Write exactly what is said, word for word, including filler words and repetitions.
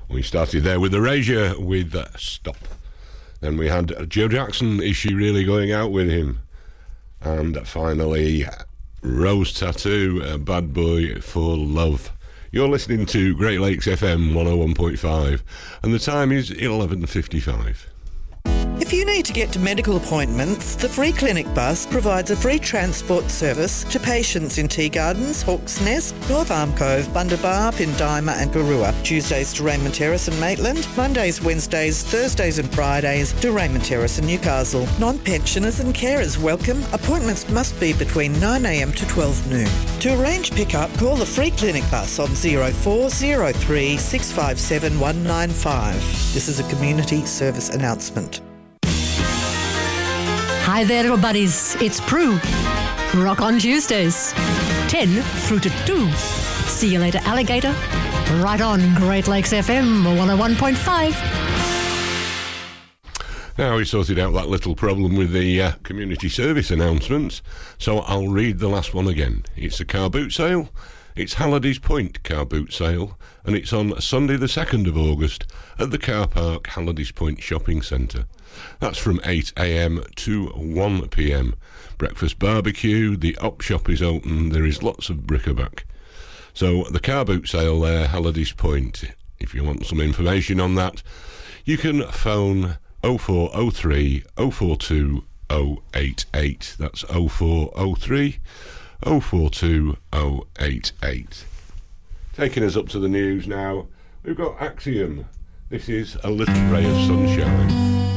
We started there with Erasure with uh, Stop. Then we had uh, Joe Jackson, Is She Really Going Out With Him? And finally, Rose Tattoo, uh, Bad Boy for Love. You're listening to Great Lakes F M one oh one point five, and the time is eleven fifty-five. If you need to get to medical appointments, the Free Clinic Bus provides a free transport service to patients in Tea Gardens, Hawk's Nest, North Arm Cove, Bundabar, Pindima and Garua. Tuesdays to Raymond Terrace and Maitland. Mondays, Wednesdays, Thursdays and Fridays to Raymond Terrace and Newcastle. Non-pensioners and carers welcome. Appointments must be between nine a m to twelve noon. To arrange pickup, call the Free Clinic Bus on zero four zero three six five seven one nine five. This is a community service announcement. Hi there, little buddies. It's Prue. Rock on Tuesdays. ten through to two. See you later, alligator. Right on Great Lakes F M one oh one point five. Now we sorted out that little problem with the uh, community service announcements, so I'll read the last one again. It's a car boot sale. It's Halliday's Point car boot sale, and it's on Sunday the second of August at the car park Halliday's Point Shopping Centre. That's from eight a m to one p m. Breakfast barbecue, the op shop is open, there is lots of bric-a-brac. So the car boot sale there, Halliday's Point. If you want some information on that, you can phone oh four oh three oh four two oh eight eight. That's oh four oh three oh four two oh eight eight. Taking us up to the news now, we've got Axiom. This is A Little Ray of Sunshine.